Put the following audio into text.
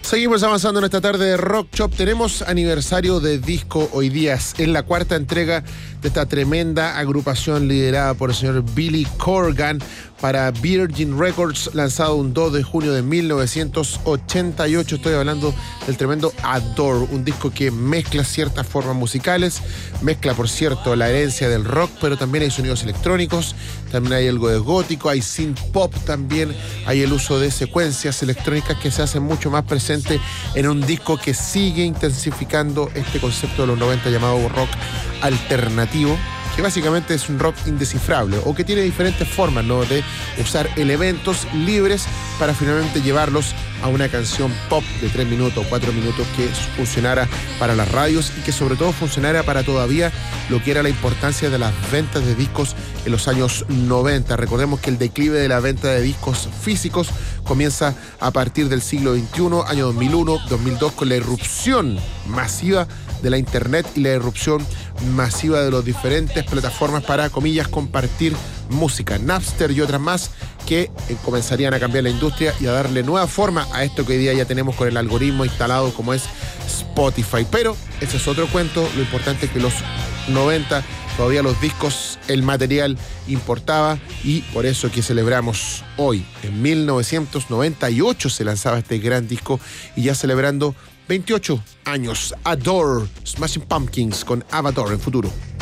Seguimos avanzando en esta tarde de Rock Shop. Tenemos aniversario de disco hoy día. Es la cuarta entrega de esta tremenda agrupación liderada por el señor Billy Corgan para Virgin Records, lanzado un 2 de junio de 1988. Estoy hablando del tremendo Adore, un disco que mezcla ciertas formas musicales, mezcla, por cierto, la herencia del rock, pero también hay sonidos electrónicos, también hay algo de gótico, hay synth pop también, hay el uso de secuencias electrónicas que se hacen mucho más presente en un disco que sigue intensificando este concepto de los 90 llamado rock alternativo, que básicamente es un rock indescifrable o que tiene diferentes formas, ¿no?, de usar elementos libres para finalmente llevarlos a una canción pop de 3 minutos o 4 minutos que funcionara para las radios y que sobre todo funcionara para todavía lo que era la importancia de las ventas de discos en los años 90. Recordemos que el declive de la venta de discos físicos comienza a partir del siglo XXI, año 2001, 2002, con la irrupción masiva de la internet y la irrupción masiva de las diferentes plataformas para, comillas, compartir música, Napster y otras más, que comenzarían a cambiar la industria y a darle nueva forma a esto que hoy día ya tenemos con el algoritmo instalado como es Spotify. Pero ese es otro cuento. Lo importante es que los 90 todavía los discos, el material importaba, y por eso que celebramos hoy. En 1998 se lanzaba este gran disco y ya celebrando 28 años, Adore, Smashing Pumpkins con Avatar en futuro.